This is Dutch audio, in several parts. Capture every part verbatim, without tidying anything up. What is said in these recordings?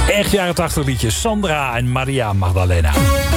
Echt jaren tachtig liedjes. Sandra en Maria Magdalena.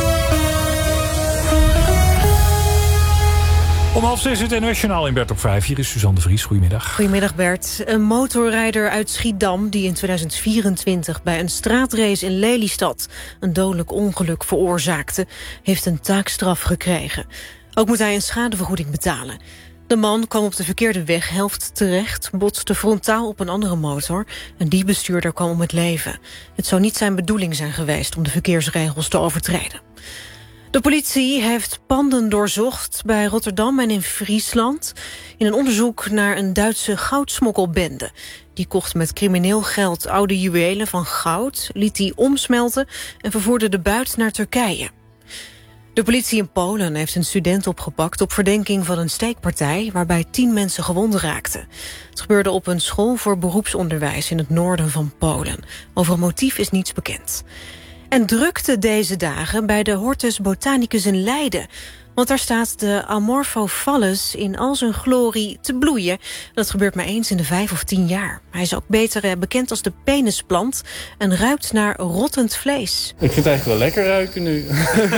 Om half zes het N O S-journaal in Bert op vijf. Hier is Suzanne de Vries. Goedemiddag. Goedemiddag Bert. Een motorrijder uit Schiedam die in tweeduizend vierentwintig... bij een straatrace in Lelystad een dodelijk ongeluk veroorzaakte... heeft een taakstraf gekregen. Ook moet hij een schadevergoeding betalen. De man kwam op de verkeerde weghelft terecht... botste frontaal op een andere motor... en die bestuurder kwam om het leven. Het zou niet zijn bedoeling zijn geweest om de verkeersregels te overtreden. De politie heeft panden doorzocht bij Rotterdam en in Friesland... in een onderzoek naar een Duitse goudsmokkelbende. Die kocht met crimineel geld oude juwelen van goud... liet die omsmelten en vervoerde de buit naar Turkije. De politie in Polen heeft een student opgepakt... op verdenking van een steekpartij waarbij tien mensen gewond raakten. Het gebeurde op een school voor beroepsonderwijs in het noorden van Polen. Over een motief is niets bekend. En drukte deze dagen bij de Hortus Botanicus in Leiden. Want daar staat de Amorphophallus in al zijn glorie te bloeien. Dat gebeurt maar eens in de vijf of tien jaar. Hij is ook beter bekend als de penisplant en ruikt naar rottend vlees. Ik vind het eigenlijk wel lekker ruiken nu.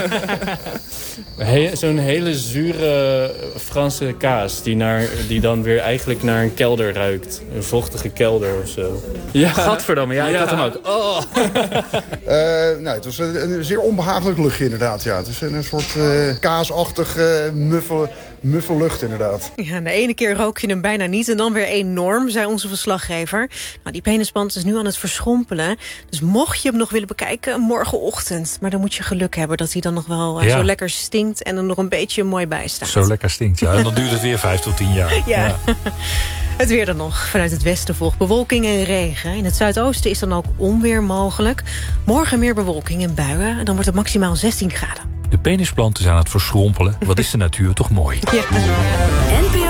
He, Zo'n hele zure Franse kaas die, naar, die dan weer eigenlijk naar een kelder ruikt. Een vochtige kelder of zo. Ja. Gadverdamme, ja, ik ja. had hem ook. Oh. uh, nou, het was een, een zeer onbehagelijk luchtje inderdaad. Ja. Het is een, een soort uh, kaasachtig uh, muffel, muffe lucht inderdaad. Ja, de ene keer rook je hem bijna niet en dan weer enorm, zei onze verslaggever. Nou, die penisplant is nu aan het verschrompelen. Dus mocht je hem nog willen bekijken, morgenochtend. Maar dan moet je geluk hebben dat hij dan nog wel uh, ja. zo lekker stinkt en er nog een beetje mooi bij staat. Zo lekker stinkt, ja. En dan duurt het weer vijf tot tien jaar. Ja. ja. Het weer dan nog. Vanuit het westen volgt bewolking en regen. In het zuidoosten is dan ook onweer mogelijk. Morgen meer bewolking en buien. En dan wordt het maximaal zestien graden. De penisplant is aan het verschrompelen. Wat is de natuur toch mooi. Ja.